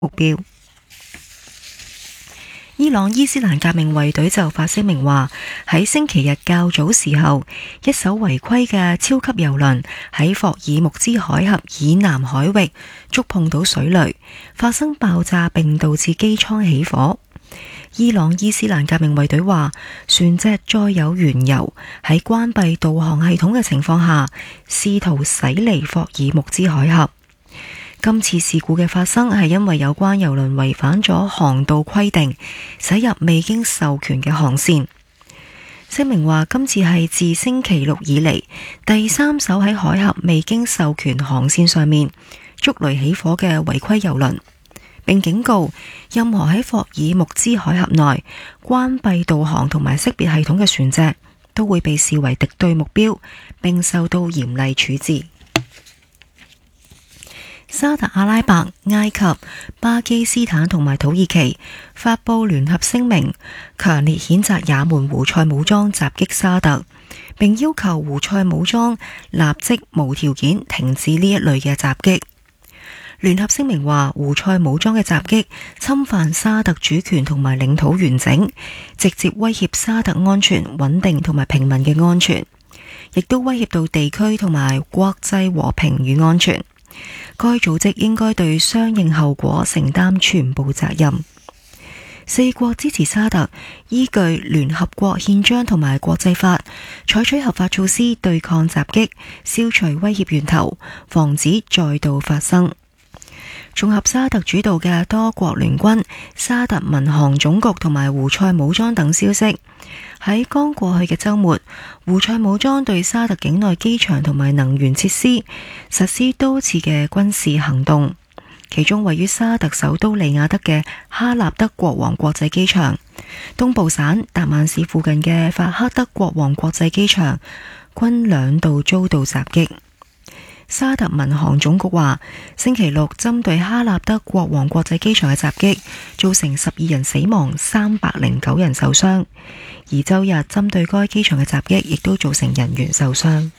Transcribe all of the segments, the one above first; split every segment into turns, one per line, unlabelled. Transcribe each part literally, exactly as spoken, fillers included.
目標。伊朗伊斯蘭革命衛隊就發聲明話，喺星期日較早時候，一艘違規嘅超級郵輪喺霍爾木茲海峽以南海域觸碰到水雷，發生爆炸並導致機艙起火。伊朗伊斯蘭革命衛隊話，船隻載有原油，喺關閉導航系統嘅情況下，試圖駛離霍爾木茲海峽。今次事故嘅發生係因為有關郵輪違反咗航道規定，駛入未經授權嘅航線。聲明話，今次係自星期六以嚟第三艘喺海峽未經授權航線上面觸雷起火嘅違規郵輪，並警告任何喺霍爾木茲海峽內關閉導航同埋識別系統嘅船隻都會被視為敵對目標，並受到嚴厲處置。沙特阿拉伯、埃及、巴基斯坦同埋土耳其發佈聯合聲明，強烈譴責也門胡塞武裝襲擊沙特，並要求胡塞武裝立即無條件停止呢一類嘅襲擊。聯合聲明話，胡塞武裝嘅襲擊侵犯沙特主權同埋領土完整，直接威脅沙特安全、穩定同埋平民嘅安全，亦都威脅到地區同埋國際和平與安全。該組織應該對相應後果承擔全部責任。四國支持沙特依據聯合國憲章同埋國際法，採取合法措施對抗襲擊，消除威脅源頭，防止再度發生。綜合沙特主導嘅多國聯軍、沙特民航總局同埋胡塞武裝等消息，喺剛過去嘅週末，胡塞武裝對沙特境內機場同埋能源設施實施多次嘅軍事行動，其中位於沙特首都利雅得嘅哈納德國王國際機場、東部省達曼市附近嘅法克德國王國際機場均兩度遭到襲擊。沙特民航總局話，星期六針對哈納德國王國際機場嘅襲擊，造成十二人死亡、三百零九人受傷。而周日針對該機場嘅襲擊，亦都造成人員受傷。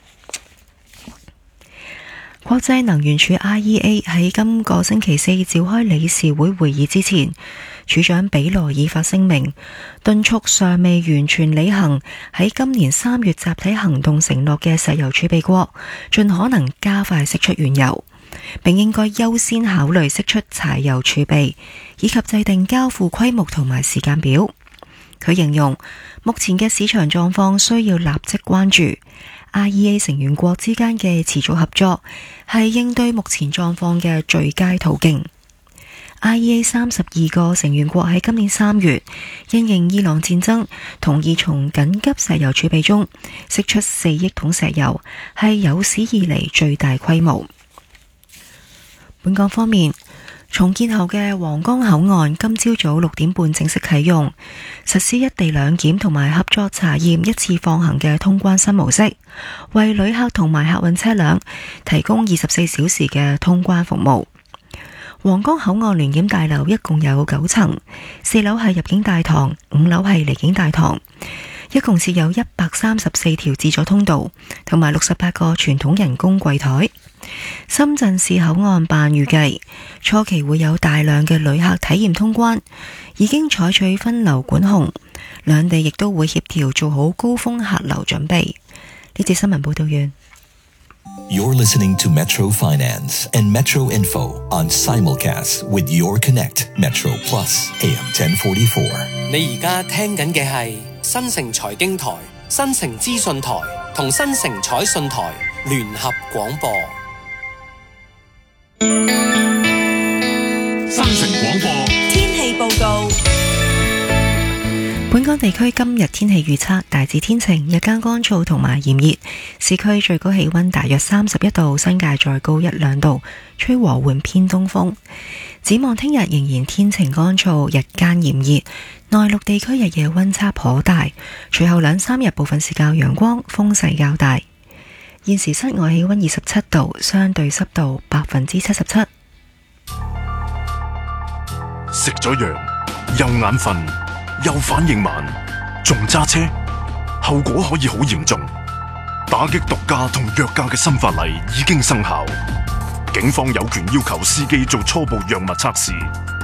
國際能源署 I E A 喺今個星期四召開理事會會議之前，署長比羅爾發聲明，敦促尚未完全履行喺今年三月集體行動承諾嘅石油儲備國，盡可能加快釋出原油，並應該優先考慮釋出柴油儲備，以及制定交付規模同埋時間表。佢形容目前嘅市場狀況需要立即關注。I E A 成員國之間嘅持續合作係應對目前狀況嘅最佳途徑。I E A 三十二個成員國喺今年三月因應伊朗戰爭，同意從緊急石油儲備中釋出四億桶石油，係有史以嚟最大規模。本港方面，重建後嘅皇崗口岸今朝早六點半正式啟用，實施一地兩檢同埋合作查驗一次放行嘅通關新模式，為旅客同埋客運車輛提供二十四小時嘅通關服務。皇崗口岸聯檢大樓一共有九層，四樓係入境大堂，五樓係離境大堂，一共設有一百三十四條自助通道，同埋六十八個傳統人工櫃台。深圳市口岸辦預計初期會有大量嘅旅客體驗通關，已經採取分流管控，兩地亦都會協調做好高峰客流準備。呢節新聞報道完。
You're listening to Metro Finance and Metro Info on simulcast with Your Connect Metro Plus A M ten forty-four。
你而家聽緊嘅係新城財經台、新城資訊台同新城彩訊台聯合廣播。
新城廣播
天氣報告。
本港地區今日天氣預測大致天晴，日間乾燥同埋炎熱，市區最高氣溫大約三十一度，新界再高一兩度，吹和緩偏東風。展望聽日仍然天晴乾燥，日間炎熱，內陸地區日夜溫差頗大，隨後兩三日部分時間陽光，風勢較大。現時室外氣溫二十七度，相對濕度百分之七十七。
食咗藥又眼瞓又反應慢，仲揸車，後果可以好嚴重。打擊毒駕同藥駕嘅新法例已經生效，警方有權要求司機做初步藥物測試。